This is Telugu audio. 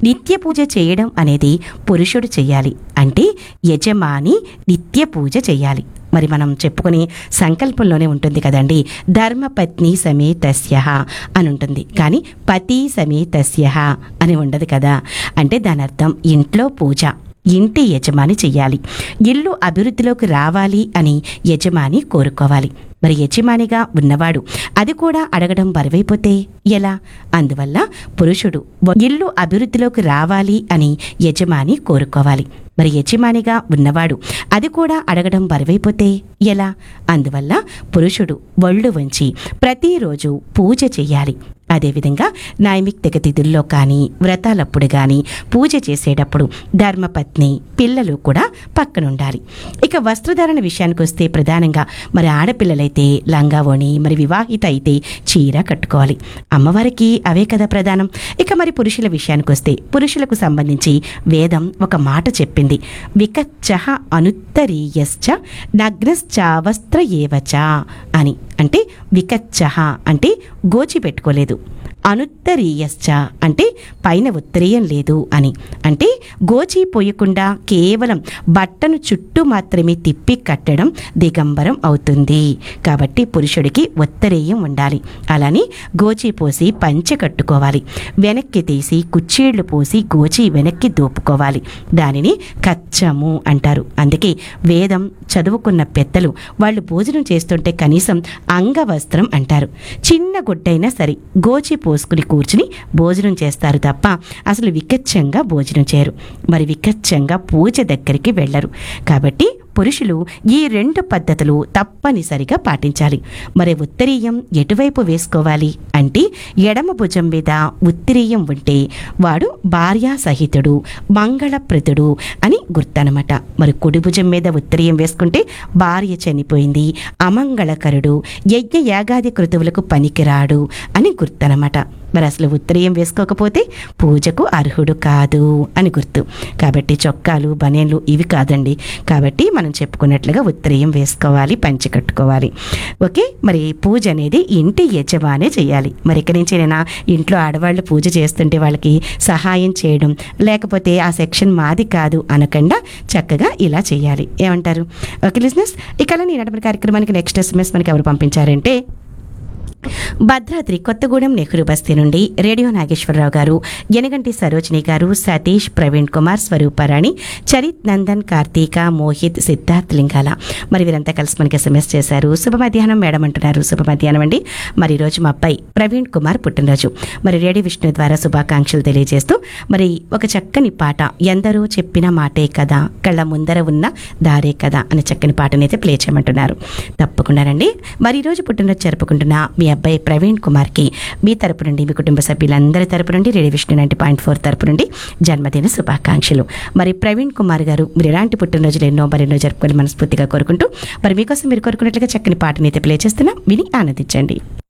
నిత్య పూజ చేయడం అనేది పురుషుడు చేయాలి. అంటే యజమాని నిత్య పూజ చేయాలి. మరి మనం చెప్పుకునే సంకల్పంలోనే ఉంటుంది కదండి, ధర్మపత్ని సమేతస్య అని ఉంటుంది, కానీ పతి సమేతస్య అని ఉండదు కదా. అంటే దాని అర్థం ఇంట్లో పూజ ఇంటి యజమాని చెయ్యాలి. ఇల్లు అభివృద్ధిలోకి రావాలి అని యజమాని కోరుకోవాలి. మరి యజమానిగా ఉన్నవాడు అది కూడా అడగడం బరువైపోతే ఎలా? అందువల్ల పురుషుడు ఇల్లు అభివృద్ధిలోకి రావాలి అని యజమాని కోరుకోవాలి. మరి యజమానిగా ఉన్నవాడు అది కూడా అడగడం బరువైపోతే ఎలా? అందువల్ల పురుషుడు ఒళ్ళు వంచి ప్రతిరోజు పూజ చెయ్యాలి. అదేవిధంగా నైమిత్తిక తిథుల్లో కానీ వ్రతాలప్పుడు కానీ పూజ చేసేటప్పుడు ధర్మపత్ని పిల్లలు కూడా పక్కనుండాలి. ఇక వస్త్రధారణ విషయానికి వస్తే ప్రధానంగా మరి ఆడపిల్లలైతే లంగావోణి, మరి వివాహిత అయితే చీర కట్టుకోవాలి. అమ్మవారికి అవే కదా ప్రధానం. ఇక మరి పురుషుల విషయానికి వస్తే పురుషులకు సంబంధించి వేదం ఒక మాట చెప్పింది, వికచ్చః అనుత్తరీయశ్చ నగ్నశ్చావస్త్ర ఏవచ అని. అంటే వికచ్చః అంటే గోచి పెట్టుకోలేదు, అనుత్తరీయశ్చ అంటే పైన ఉత్తరీయం లేదు అని. అంటే గోచి పోయకుండా కేవలం బట్టను చుట్టూ మాత్రమే తిప్పి కట్టడం దిగంబరం అవుతుంది. కాబట్టి పురుషుడికి ఉత్తరీయం ఉండాలి. అలానే గోచి పోసి పంచె కట్టుకోవాలి. వెనక్కి తీసి కుచ్చీళ్లు పోసి గోచి వెనక్కి దోపుకోవాలి. దానిని కచ్చము అంటారు. అందుకే వేదం చదువుకున్న పెద్దలు వాళ్ళు భోజనం చేస్తుంటే కనీసం అంగవస్త్రం అంటారు. చిన్న గుడ్డైనా సరే గోచి పోసుకుని కూర్చుని భోజనం చేస్తారు తప్ప అసలు వికచ్చంగా భోజనం చేయరు. మరి వికచ్చంగా పూజ దగ్గరికి వెళ్ళరు. కాబట్టి పురుషులు ఈ 2 పద్ధతులు తప్పనిసరిగా పాటించాలి. మరి ఉత్తరీయం ఎటువైపు వేసుకోవాలి అంటే ఎడమ భుజం మీద ఉత్తరీయం ఉంటే వాడు భార్యా సహితుడు, మంగళప్రదుడు అని గుర్తనమాట. మరి కుడి భుజం మీద ఉత్తరీయం వేసుకుంటే భార్య చనిపోయింది, అమంగళకరుడు, యజ్ఞ యాగాది కృతువులకు పనికిరాడు అని గుర్తనమాట. మరి అసలు ఉత్తరీయం వేసుకోకపోతే పూజకు అర్హుడు కాదు అని గుర్తు. కాబట్టి చొక్కాలు బనేన్లు ఇవి కాదండి. కాబట్టి మనం చెప్పుకున్నట్లుగా ఉత్తరీయం వేసుకోవాలి, పంచె కట్టుకోవాలి. ఓకే, మరి పూజ అనేది ఇంటి యజమానే చేయాలి. మరి ఇక్కడి నుంచి నేను ఇంట్లో ఆడవాళ్ళు పూజ చేస్తుంటే వాళ్ళకి సహాయం చేయడం, లేకపోతే ఆ సెక్షన్ మాది కాదు అనకుండా చక్కగా ఇలా చేయాలి. ఏమంటారు? ఓకే లిజనర్స్, ఇక ఈనాటి కార్యక్రమానికి నెక్స్ట్ ఎస్ఎంఎస్ మనకి ఎవరు పంపించారంటే భద్రాద్రి కొత్తగూడెం నెహ్రూ బస్తీ నుండి రేడియో నాగేశ్వరరావు గారు, యనగంటి సరోజిని గారు, సతీష్, ప్రవీణ్ కుమార్, స్వరూపారాణి, చరిత్, నందన్, కార్తీక, మోహిత్, సిద్ధార్థ్ లింగాల మరి వీరంతా కలిసి మనకి ఎస్ఎంఎస్ చేశారు. శుభ మధ్యాహ్నం మేడం అంటున్నారు. శుభ మధ్యాహ్నం అండి. మరి ఈరోజు మా అబ్బాయి ప్రవీణ్ కుమార్ పుట్టినరోజు. మరి రేడియో విష్ణు ద్వారా శుభాకాంక్షలు తెలియజేస్తూ మరి ఒక చక్కని పాట, ఎందరో చెప్పిన మాటే కదా, కళ్ళ ముందర ఉన్న దారే కదా అనే చక్కని పాటనైతే ప్లే చేయమంటున్నారు. తప్పకుండానండి. మరి ఈరోజు పుట్టినరోజు జరుపుకుంటున్న మీ అబ్బాయి ప్రవీణ్ కుమార్కి మీ తరపు నుండి, మీ కుటుంబ సభ్యులందరి తరపు నుండి, రేడియో విష్ణు 90.4 తరపు నుండి జన్మదిన శుభాకాంక్షలు. మరి ప్రవీణ్ కుమార్ గారు మీరు ఎలాంటి పుట్టినరోజులు మరెన్నో జరుపుకొని మనస్ఫూర్తిగా కోరుకుంటూ మరి మీకోసం మీరు కోరుకున్నట్లుగా చక్కని పాటనైతే ప్లే చేస్తున్నా, విని ఆనందించండి.